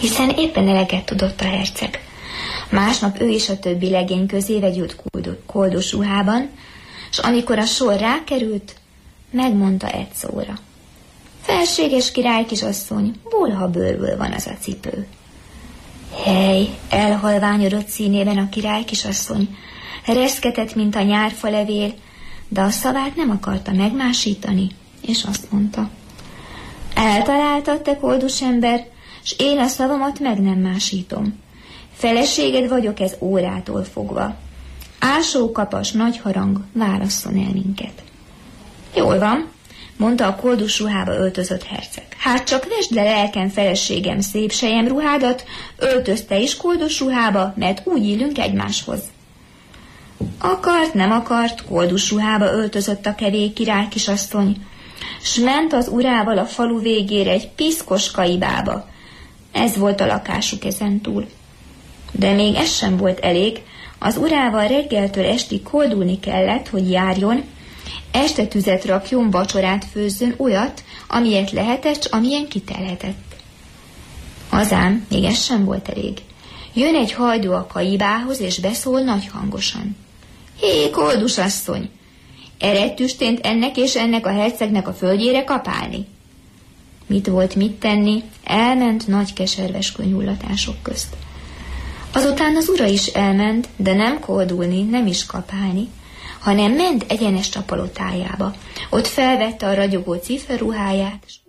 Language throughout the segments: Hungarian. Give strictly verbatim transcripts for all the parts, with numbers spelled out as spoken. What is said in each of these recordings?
hiszen éppen eleget tudott a herceg. Másnap ő is a többi legény közé vegyült koldus ruhában, s amikor a sor rákerült, megmondta egy szóra: felséges király kisasszony, bolha bőrből van az a cipő. Hely, elhalványodott színében a király kisasszony, reszketett, mint a nyárfa levél, de a szavát nem akarta megmásítani, és azt mondta: eltaláltad, te koldus ember, s én a szavamat meg nem másítom. Feleséged vagyok ez órától fogva. Ásó kapas nagy harang, válasszon el minket. Jól van, mondta a koldus ruhába öltözött herceg. Hát csak vesd le lelkem, feleségem, szép sejem ruhádat, öltözte is koldus ruhába, mert úgy illünk egymáshoz. Akart, nem akart, koldus ruhába öltözött a kevély király kisasszony, s ment az urával a falu végére egy piszkos kaibába. Ez volt a lakásuk ezentúl. De még ez sem volt elég, az urával reggeltől estig koldulni kellett, hogy járjon, este tüzet rakjon, vacsorát főzzön, olyat, amilyet lehetett, s amilyen kitelhetett. Azám, még ez sem volt elég. Jön egy hajdú a kaibához, és beszól nagy hangosan: hé, koldus asszony, eredj tüstént ennek és ennek a hercegnek a földjére kapálni. Mit volt mit tenni, elment nagy keserves könyhullatások közt. Azután az ura is elment, de nem koldulni, nem is kapálni, hanem ment egyenes a palotájába. Ott felvette a ragyogó ciferruháját, s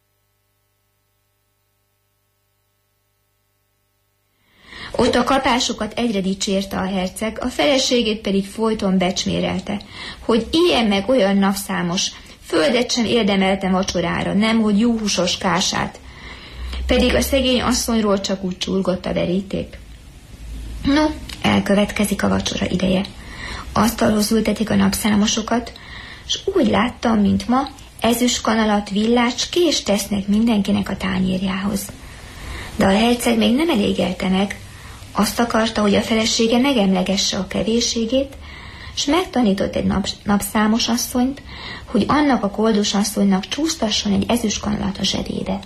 ott a kapásokat egyre dicsérte a herceg, a feleségét pedig folyton becsmérelte, hogy ilyen meg olyan napszámos, földet sem érdemelte vacsorára, nemhogy júhúsos kását, pedig a szegény asszonyról csak úgy csurgott a veríték. No, elkövetkezik a vacsora ideje. Asztalhoz ültetik a napszámosokat, s úgy láttam, mint ma, ezüst kanalat, villács, kést tesznek mindenkinek a tányérjához. De a herceg még nem elégelte meg, azt akarta, hogy a felesége megemlegesse a kevésségét, s megtanított egy nap, napszámos asszonyt, hogy annak a koldus asszonynak csúsztasson egy ezüst kanalat a zsebébe.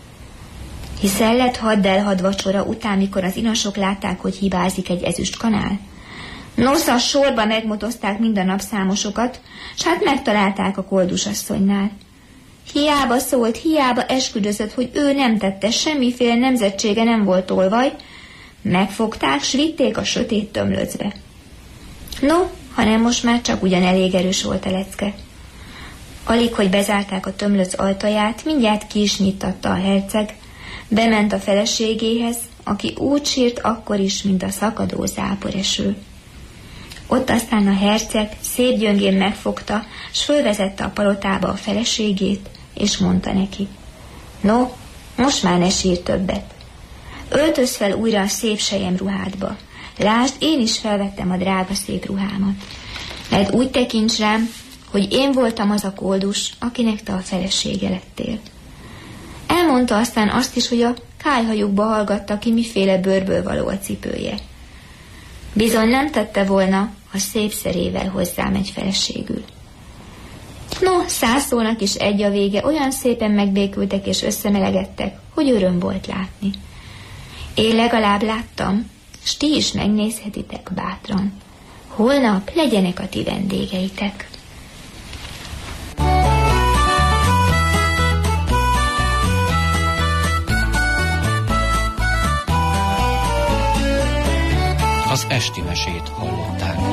Hiszen lett haddelhad vacsora után, mikor az inasok látták, hogy hibázik egy ezüst kanál. Nosza sorba megmotozták mind a napszámosokat, s hát megtalálták a koldus asszonynál. Hiába szólt, hiába esküdözött, hogy ő nem tette, semmiféle nemzetsége nem volt olvaj, megfogták, s vitték a sötét tömlöcbe. No, hanem most már csak ugyan elég erős volt a lecke. Alig, hogy bezárták a tömlöc ajtaját, mindjárt ki is nyitatta a herceg, bement a feleségéhez, aki úgy sírt akkor is, mint a szakadó záporeső. Ott aztán a herceg szép gyöngén megfogta, s fölvezette a palotába a feleségét, és mondta neki: no, most már ne sír többet. Öltöz fel újra a szép sejem ruhádba. Lásd, én is felvettem a drága szép ruhámat. Mert úgy tekints rám, hogy én voltam az a koldus, akinek te a felesége lettél. Elmondta aztán azt is, hogy a kályhajukba hallgatta ki, miféle bőrből való a cipője. Bizony nem tette volna, ha szép szerével hozzám egy feleségül. No, száz szónak is egy a vége, olyan szépen megbékültek és összemelegedtek, hogy öröm volt látni. Én legalább láttam, s ti is megnézhetitek bátran. Holnap legyenek a ti vendégeitek. Az esti mesét hallották.